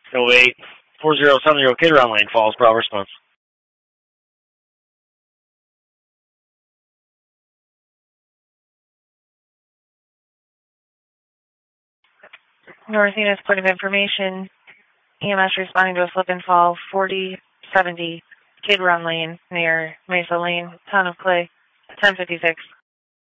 08 4070 Kid Round Lane, Falls, Bravo response. North Unit's point of information. EMS responding to a slip and fall, 4070 Kid Run Lane near Mesa Lane, Town of Clay, 1056.